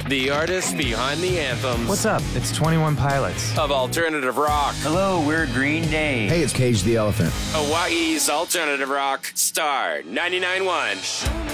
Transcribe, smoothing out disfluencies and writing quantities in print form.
The artists behind the anthems. What's up? It's 21 Pilots. Of alternative rock. Hello, we're Green Day. Hey, it's Cage the Elephant. Hawaii's alternative rock. Star 99.1.